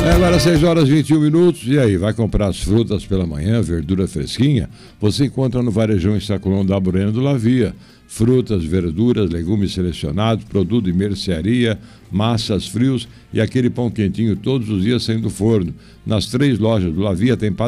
Agora 6h21. E aí, vai comprar as frutas pela manhã, verdura fresquinha? Você encontra no Varejão em Sacolão da Bueno do Lavia. Frutas, verduras, legumes selecionados, produto de mercearia, massas, frios e aquele pão quentinho todos os dias saindo do forno. Nas 3 lojas do Lavia tem